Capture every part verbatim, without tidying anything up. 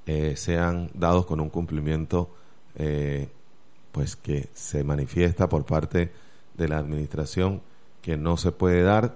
eh, sean dados con un cumplimiento eh, pues que se manifiesta por parte de la administración que no se puede dar,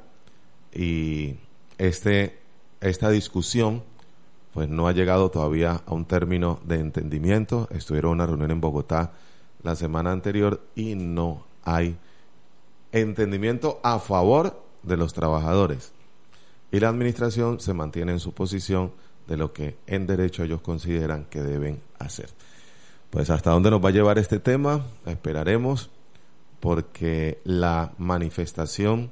y este esta discusión pues no ha llegado todavía a un término de entendimiento. Estuvieron en una reunión en Bogotá la semana anterior y no hay entendimiento a favor de los trabajadores, y la administración se mantiene en su posición de lo que en derecho ellos consideran que deben hacer. Pues hasta dónde nos va a llevar este tema, esperaremos, porque la manifestación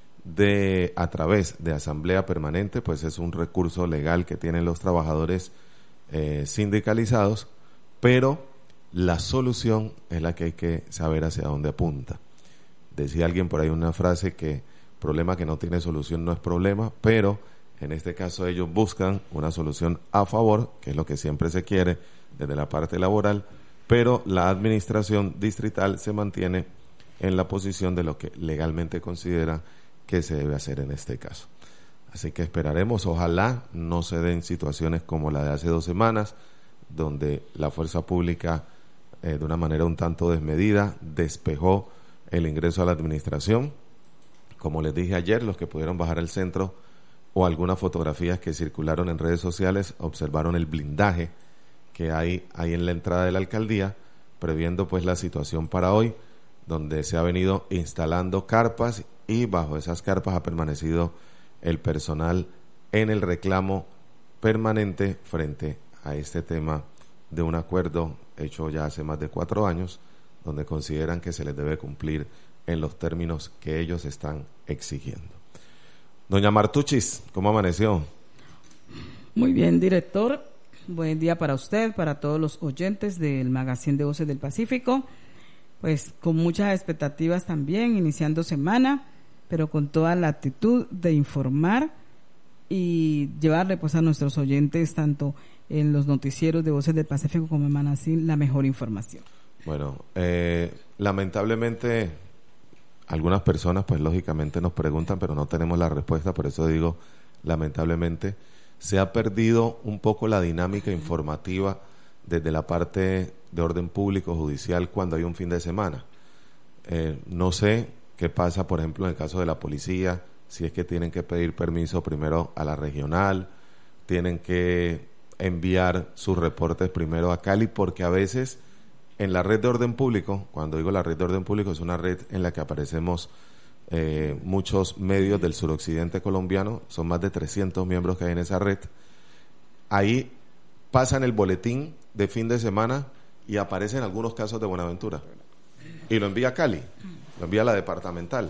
de a través de asamblea permanente pues es un recurso legal que tienen los trabajadores eh, sindicalizados, pero la solución es la que hay que saber hacia dónde apunta. Decía alguien por ahí una frase que problema que no tiene solución no es problema, pero en este caso ellos buscan una solución a favor, que es lo que siempre se quiere desde la parte laboral, pero la administración distrital se mantiene en la posición de lo que legalmente considera que se debe hacer en este caso. Así que esperaremos, ojalá no se den situaciones como la de hace dos semanas, donde la fuerza pública eh, de una manera un tanto desmedida despejó el ingreso a la administración. Como les dije ayer, los que pudieron bajar al centro o algunas fotografías que circularon en redes sociales observaron el blindaje que hay ahí en la entrada de la alcaldía, previendo pues la situación para hoy, donde se ha venido instalando carpas, y bajo esas carpas ha permanecido el personal en el reclamo permanente frente a este tema de un acuerdo hecho ya hace más de cuatro años, donde consideran que se les debe cumplir en los términos que ellos están exigiendo. Doña Martuchis, ¿cómo amaneció? Muy bien, director. Buen día para usted, para todos los oyentes del Magazine de Voces del Pacífico. Pues con muchas expectativas también, iniciando semana, pero con toda la actitud de informar y llevarle pues a nuestros oyentes, tanto en los noticieros de Voces del Pacífico como en Manacín, la mejor información. Bueno, eh, lamentablemente algunas personas pues lógicamente nos preguntan, pero no tenemos la respuesta, por eso digo lamentablemente, se ha perdido un poco la dinámica informativa desde la parte de orden público judicial cuando hay un fin de semana. Eh, no sé qué pasa, por ejemplo, en el caso de la policía, si es que tienen que pedir permiso primero a la regional, tienen que enviar sus reportes primero a Cali, porque a veces en la red de orden público, cuando digo la red de orden público, es una red en la que aparecemos eh, muchos medios del suroccidente colombiano, son más de trescientos miembros que hay en esa red. Ahí pasan el boletín de fin de semana y aparecen algunos casos de Buenaventura y lo envía a Cali, lo envía a la departamental.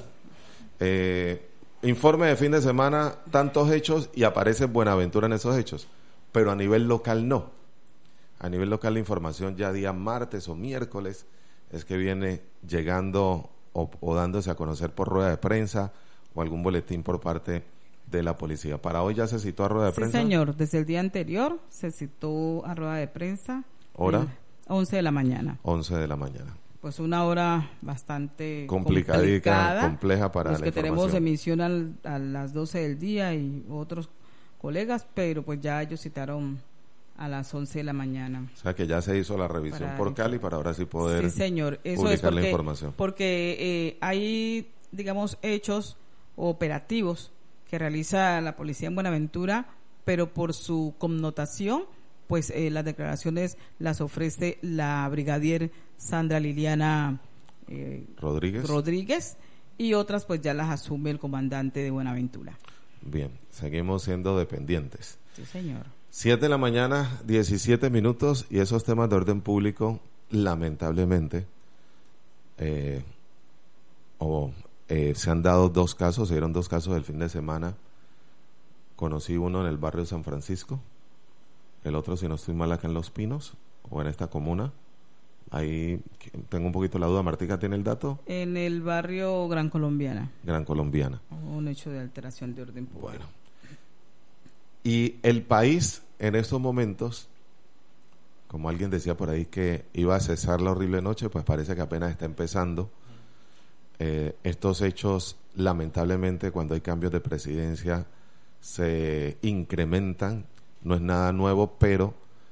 Eh, informe de fin de semana, tantos hechos, y aparece Buenaventura en esos hechos, pero a nivel local no. A nivel local la información ya día martes o miércoles es que viene llegando o, o dándose a conocer por rueda de prensa o algún boletín por parte de la policía. ¿Para hoy ya se citó a rueda de sí, prensa? Sí, señor. Desde el día anterior se citó a rueda de prensa. ¿Hora? once de la mañana. once de la mañana. Pues una hora bastante complicadica, complicada, compleja para los la que información. tenemos emisión al, a las doce del día y otros colegas, pero pues ya ellos citaron a las once de la mañana. O sea que ya se hizo la revisión para por Cali para ahora sí poder sí, señor. Eso publicar es porque, la información. Porque eh, hay, digamos, hechos operativos que realiza la policía en Buenaventura, pero por su connotación, pues eh, las declaraciones las ofrece la brigadier Sandra Liliana eh, Rodríguez. Rodríguez y otras pues ya las asume el comandante de Buenaventura. Bien, seguimos siendo dependientes. Sí, señor. siete de la mañana, diecisiete minutos, y esos temas de orden público, lamentablemente, eh, o eh, se han dado dos casos, se dieron dos casos del fin de semana. Conocí uno en el barrio San Francisco, el otro, si no estoy mal, acá en Los Pinos, o en esta comuna. Ahí tengo un poquito la duda. ¿Martica tiene el dato? En el barrio Gran Colombiana. Gran Colombiana. Un hecho de alteración de orden público. Bueno. Y el país, en estos momentos, como alguien decía por ahí que iba a cesar la horrible noche, pues parece que apenas está empezando. Eh, estos hechos, lamentablemente, cuando hay cambios de presidencia, se incrementan. No es nada nuevo, pero